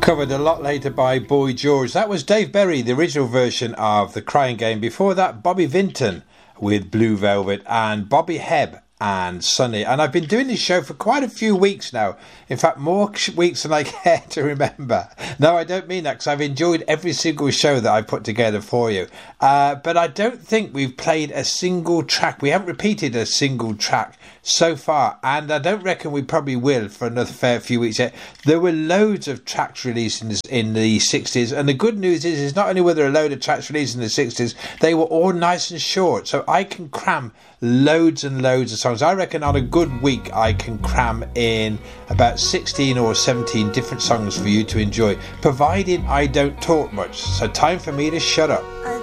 Covered a lot later by Boy George. That was Dave Berry, the original version of The Crying Game. Before that, Bobby Vinton with Blue Velvet, and Bobby Hebb and Sunny. And I've been doing this show for quite a few weeks now. In fact, more weeks than I care to remember. No, I don't mean that, because I've enjoyed every single show that I put together for you. But I don't think we've played a single track. We haven't repeated a single track so far, and I don't reckon we probably will for another fair few weeks yet. There were loads of tracks released in the 60s, and the good news is not only were there a load of tracks released in the 60s, they were all nice and short, so I can cram loads and loads of songs. I reckon on a good week I can cram in about 16 or 17 different songs for you to enjoy, providing I don't talk much. So time for me to shut up.